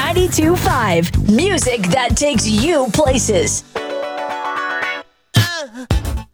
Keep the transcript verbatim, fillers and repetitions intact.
ninety-two point five. Music that takes you places.